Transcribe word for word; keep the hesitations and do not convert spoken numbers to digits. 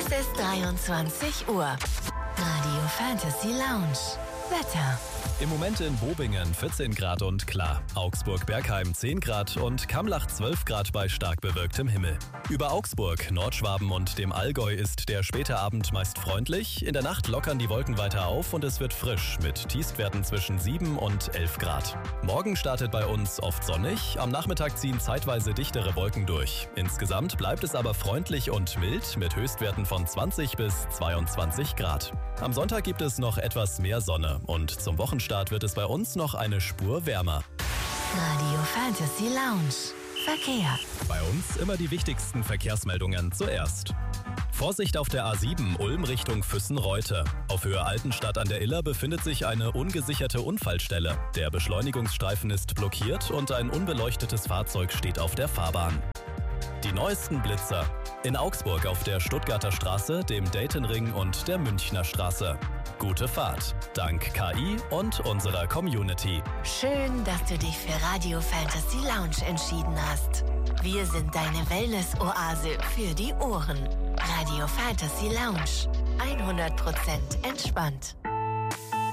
Es ist dreiundzwanzig Uhr. Radio Fantasy Lounge. Wetter. Im Moment in Bobingen vierzehn Grad und klar. Augsburg-Bergheim zehn Grad und Kamlach zwölf Grad bei stark bewölktem Himmel. Über Augsburg, Nordschwaben und dem Allgäu ist der späte Abend meist freundlich. In der Nacht lockern die Wolken weiter auf und es wird frisch mit Tiefstwerten zwischen sieben und elf Grad. Morgen startet bei uns oft sonnig. Am Nachmittag ziehen zeitweise dichtere Wolken durch. Insgesamt bleibt es aber freundlich und mild mit Höchstwerten von zwanzig bis zweiundzwanzig Grad. Am Sonntag gibt es noch etwas mehr Sonne und zum Wochenstart wird es bei uns noch eine Spur wärmer. Radio Fantasy Lounge. Verkehr. Bei uns immer die wichtigsten Verkehrsmeldungen zuerst. Vorsicht auf der A sieben Ulm Richtung Füssen-Reute. Auf Höhe Altenstadt an der Iller befindet sich eine ungesicherte Unfallstelle. Der Beschleunigungsstreifen ist blockiert und ein unbeleuchtetes Fahrzeug steht auf der Fahrbahn. Die neuesten Blitzer. In Augsburg auf der Stuttgarter Straße, dem Daytonring und der Münchner Straße. Gute Fahrt. Dank K I und unserer Community. Schön, dass du dich für Radio Fantasy Lounge entschieden hast. Wir sind deine Wellness-Oase für die Ohren. Radio Fantasy Lounge. hundert Prozent entspannt.